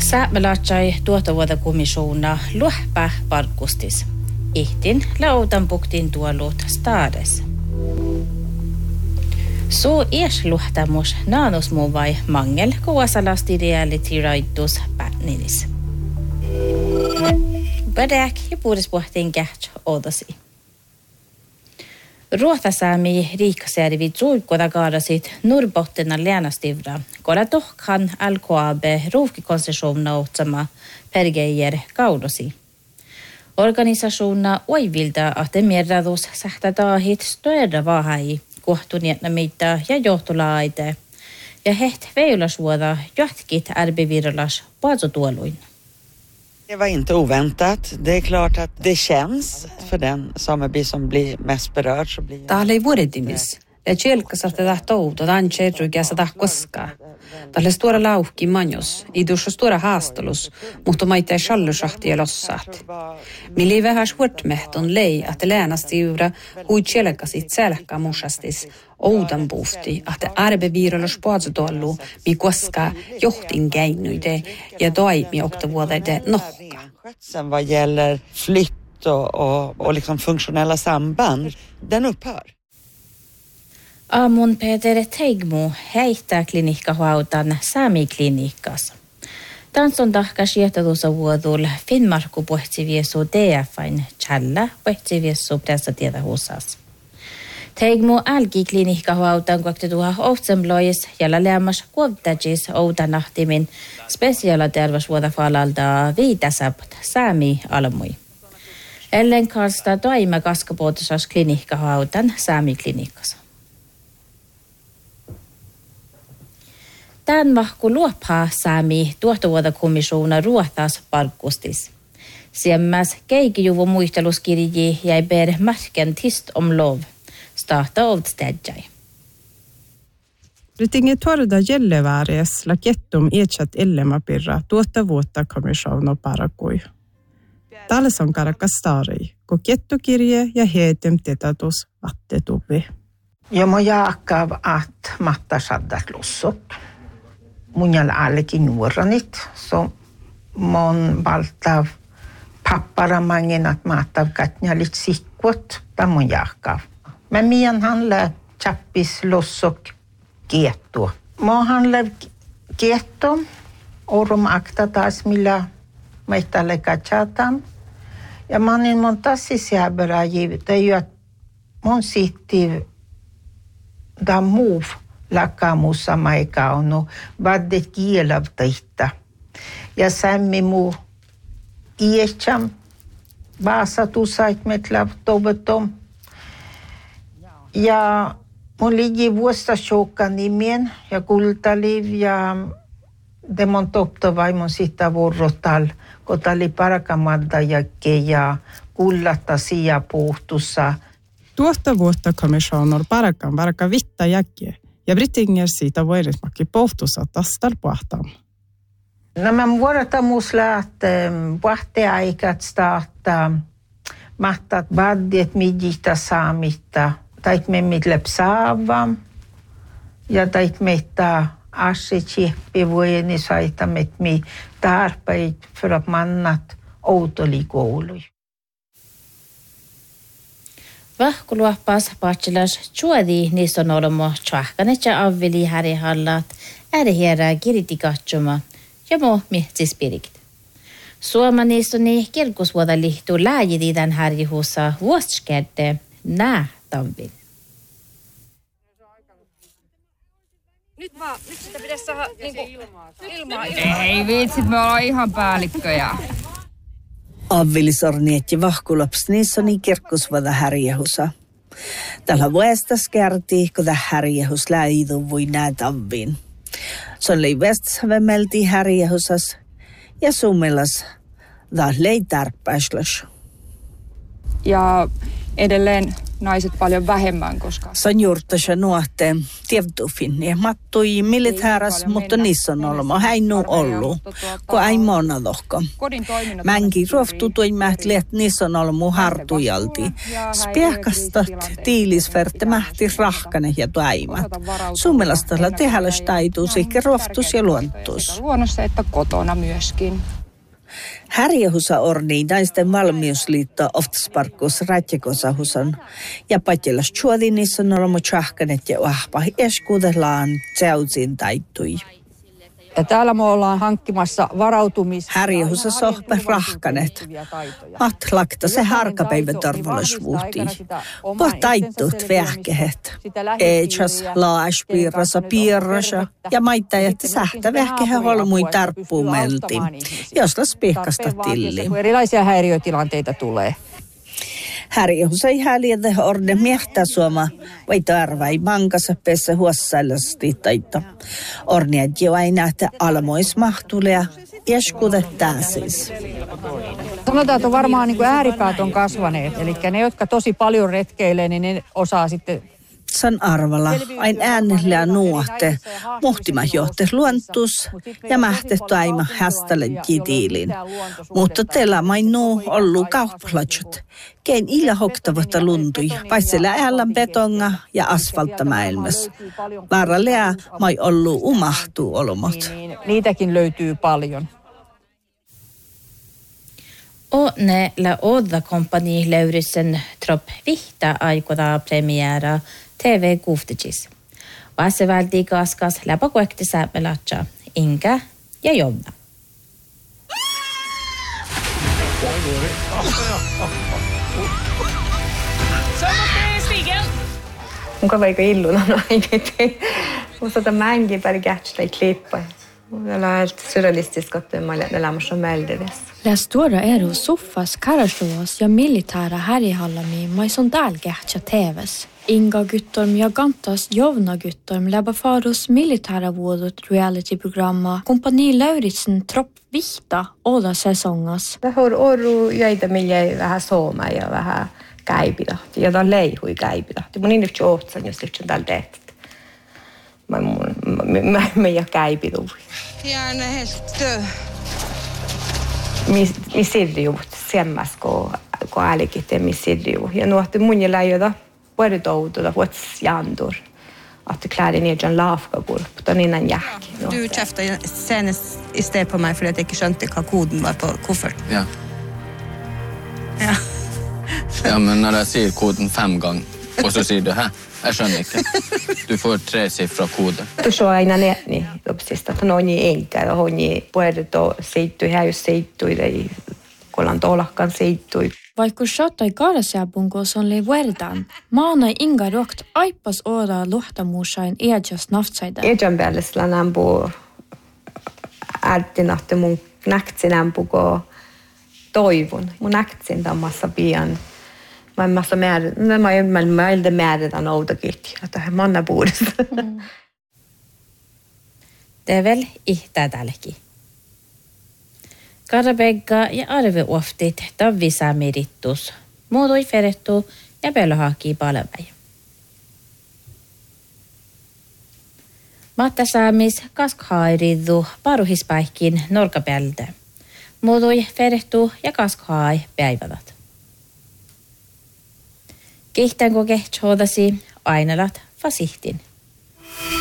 Säämelatsai tuotavuota kommissioona luohpää parkkustis. Ihtin lautan puktiin tuolut stades. Så luhtamus nanosmuvai mangel kuvasalasti reality-raittus pätninis. Pädäk ja puhdispuhtiin kähtsä odasi. Ruotasaami riikkasjärvi suikkoda kaadasit Norrbottena länastivra, koda tohkan LKAB ruuhkikoncessiona otsama pergeijer kaudosi. Organisationerna oivilta att merradus sähtätaahit stödä vahai kohtunjetnamitta ja johtolaite ja heht veilasuoda jatkit ärbevirras paatsotuoluin. Det var inte oväntat. Det är klart att det känns för den sameby som blir mest berörd. Täällä ei vuodetimis. Ja tjelkassa tätä touta, tämän tjerrykä sitä koskaan. Täällä stora lauhki manjos, i dussa stora haastelus, mutta maita ei sjallusahti ja lossaat. Mili vähän suortmehton lei, että läänasti juura hui tjelkasit selkä musastis, oudan puhti, että arbeviiralus puolestollu, mi koskaan johtin käinnyide ja toimi oktavuodeide nokka. Sen vad gäller flytt och liksom funktionella samband, den upphör. Aamun Peter Teigmu heittää klinikkahuautan Sami-klinikkas. Tanson tahkas jättätuossa vuodulla Finnmarkku pohtiviesu DF:n challa pohtiviesu pressatiedahuusas. Teigmu älki klinikkahuautan kuoktetuha ohtsemlois jällä lämmas kuovtajis outanahtimin spesiaalaterveysvuotafalalta viitasapt Sami-almui. Ellen kanssa toima kaskapuotusas klinikkahuautan Sami-klinikkas. Tämän mahku luopaa Sami tuottavuotakommissioona ruohtaas parkkustis. Siemmäs keikijuvun muisteluskirji jäi ber märken tist om lov. Starta ovstädjai. Rytinge torda gällevääries lakettum ietsat illemapirra tuottavuotakommissioona Paraguay. Täällä on karakastari, kun kettukirje ja heetem tetatus attetuvi. Ja mä jaakav att matta saddat lussut. Mun jäl allekin nuoranit, so mon valtav papparamangen att mattav katnjalit sikkot, ta mun jaakav. Mä mien handla chappis lussuk getto. Mä handla getto, orum akta taas millä meitälle katsataan. Ja mä oon mun tassis jääbärä jivitä, että mun sitti da move lakamussa maikaunu vaddet kielavtaita. Ja sämmi mu iecham vasatusait metlav tovetom. Ja mun ligi vuosta shokka nimien ja kultaliv ja demon toptovai mun sitä vuorotal, kotali parakamadda ja kullatta sija puhtussa. Tuottavuotakommissioner parakan varka vitta jäkkiä ja brittinger siitä voirismakki pohtussa tastal puhtaan. Nämä vuorotamuslat puhteaikat starta mahtat baddiet midjita saamitta tait me mitlep saava ja tait meitä assetjeppi voini saita met mi tarpeit för att mannat outolikoului. Vahkuluoppas patselas juodi niistä nolomo tjahkanet ja avveli härihallat ärihierää kiritikatsuma ja mo mihtzispirikit. Suoma niistoni kirkusvuoda lihtuu lääjititän härjihuussa vuostkerte nää tavvin. Nyt sitä pitäisi saada ilmaa. Ei viitsi, me ollaan ihan päällikköjä. Avvilisorniet ja vahkulaps niissoni kirkkusvada härjehusa. Tällä vuestas kerti, kun tämä härjehus läidu voi näet avviin. Se oli vestsavemmelti härjehusas ja summelas da lei tarppäislas. Ja edelleen naiset paljon vähemmän, koska... Sen juurtaisa nuohteen tievtufin ja mattui militääräs, mutta niissä on ollut. Häinnu ollut, kun ei mona lohko. Mänki ruoftutui mähtliet, niissä on ollut hartujalti. Spiehkastat tiilisverte mähti rahkane ja tuaimat. Suomelastalla tehäläs taituu sikä ruoftus ja luontus. Luonnossa että kotona myöskin. Härjehusa orni naisten valmiusliitto oftasparkkuus ratjakosahusan ja patjelas chuodinissa nolmo chahkanet ja ahpa eskuudellaan tseutsin taittui. Ja täällä me ollaan hankkimassa varautumista. Härjehusa sohpe rahkanet. Mat lakta se harkapäivän torvallisuuhti. Puh taittut vähkehet. Eechas laas piirrasa piirrasa ja maittajat sähtä vähkehe holmui tarppuumelti. Joslas pihkasta tilli. Erilaisia häiriötilanteita tulee. Härjehusa ei häliätä orde miehtä suoma, vai tarvai mankassa pessä huossailasti taita. Orniat jo ei nähtä almois mahtulea, eskuudet siis. Sanotaan, että on varmaan niin kuin ääripäät on kasvaneet, eli ne, jotka tosi paljon retkeilee, niin ne osaa sitten... San arvalla, ain äänellä nuohte, muhtima johte luontus ja mähte taima häställe jitiilin. Mutta teillä main nuu ollu kauppalatsut. Kein illä hoktavata luntui, paitsella äälän betonga ja asfaltta maailmassa. Vaarallea mai ollu umahtuu olomot. Niitäkin löytyy paljon. Och när la Odda kompani Laurisen tropp vihta aikoda premiära TV Kuftijis. Vasevalti kaskas läpäkuekti sääpelatsa Inka ja Jonna. Muka vaikka illuna nainen. Musta mängi pärgähtstä klippa. Det är surrealistiskt att man lämnar som meldes. Läs tuoda eru soffas karasuos ja militäära härjehallami maison tälkähtsä TVs. Inga Gyttorm ja Gantas Jovna Gyttorm läbba farus militäära vuodot reality-programma Kompani Lauritsen tropp vihta oda säsongas. Det har oru jäitä mille vähän sooma ja vähän käipida. Ja ta leihui käipida. Mun inifti ootsan jos lihtsalt tällä teet. Mä ei ole käipidu. Ja ne helt Mi sirriu semmas ko äälikit mi sirriu. Ja nuohti mun ja läjötä vuodet outoda vuots jandur. Att kläder ner John Lafka-bord på innan jack. Du käftade senast istället på mig för att jag inte skönte vad koden var på koffert. Ja. Ja. Ja, men när jag säger koden 5 gånger och så säger du här. Jag skönner inte. Du får 3-siffra koden. Du så aina netni lopsista, että on niin enkä, on niin puedo seittui, häys seittui, ei kolan tolakkan seittui. Vaikka shottai kaarasjääpunkos on lei vuordan, maanai inga rokt aipas oda luhtamuusain eedjas naftsaida. Eedjan päällesellä nämpu ärtinahti mun näktsi nämpuko toivon. Mun näktsin tammassa pian. Mä elde määrätän outokilt, että hän manna puudesta. Tevel ihtää tälki. Karabegga ja arveuoftit tavvisamirittus, muutui ferettu ja pelhaki palvei. Mattasaamis kaskhairiddu paruhispaikkin norkapäältä. Muutui ferettu ja kaskhai päivävät. Kihtänko kehtshoodasi ainalat vasihtin.